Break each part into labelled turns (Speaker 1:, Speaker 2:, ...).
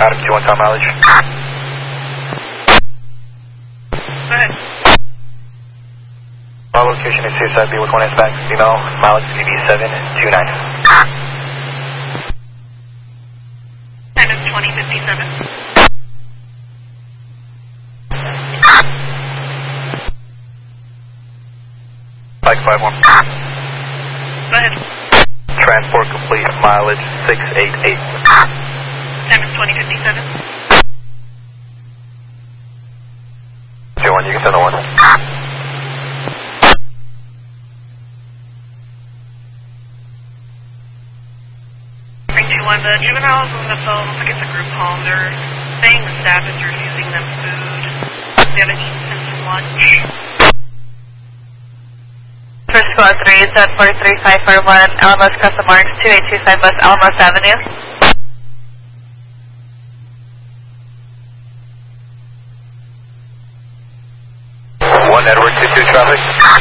Speaker 1: Adam 21 time mileage.
Speaker 2: Go ahead.
Speaker 1: Our location is Suicide B with 1 inspect. Female, mileage CB729.
Speaker 2: Time is 2057.
Speaker 1: Bike 51.
Speaker 2: Go ahead.
Speaker 1: Transport complete, mileage 688.
Speaker 2: Time is 2057.
Speaker 1: 21, you can send the 1.
Speaker 2: Bring 2-1, the juveniles on the phone, looks like it's a group home. They're saying the staff is refusing them food. They haven't eaten since lunch.
Speaker 3: First Squad 3, Z43541, Alamos Custom Marks, 2825 West Alamos Avenue.
Speaker 1: 1 Edward 22 traffic.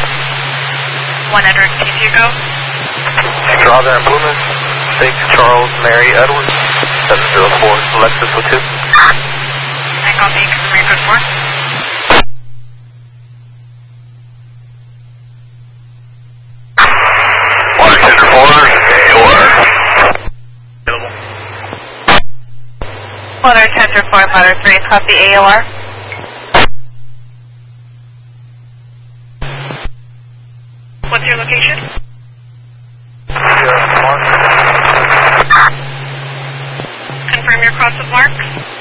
Speaker 2: 1 Edward, T2 go.
Speaker 1: Strawberry and Plymouth. 6 Charles Mary Edwards. 704 Lexus with 2.
Speaker 2: I copy, confirm code 4.
Speaker 1: Water tender 4, AOR.
Speaker 3: Water Tender 4, Water 3, copy AOR.
Speaker 2: What's your location? Confirm your cross of marks.